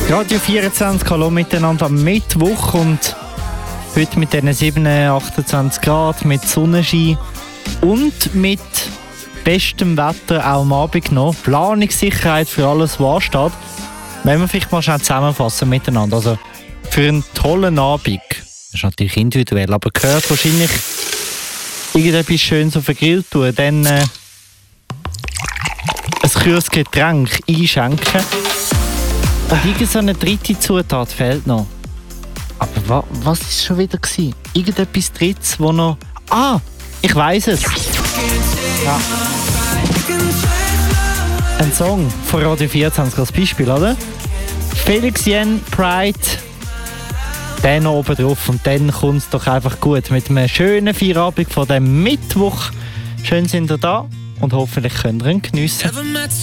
Radio 24, hallo miteinander am Mittwoch und heute mit diesen 27, 28 Grad, mit Sonnenschein und mit bestem Wetter auch am Abend noch. Planungssicherheit für alles, was ansteht. Wenn wir vielleicht mal schnell zusammenfassen miteinander. Also für einen tollen Abend, das ist natürlich individuell, aber gehört wahrscheinlich irgendetwas Schönes auf den Grill tun, dann ein kühles Getränk einschenken. Und irgend so eine dritte Zutat fehlt noch. Aber was war es schon wieder gewesen? Irgendetwas Drittes, wo noch... Ah, ich weiss es. Ja. Ein Song von Radio 24 als Beispiel, oder? Felix Jen, Pride. Dann oben drauf und dann kommt es doch einfach gut. Mit einem schönen Feierabend von dem Mittwoch. Schön sind ihr da und hoffentlich könnt ihr ihn geniessen.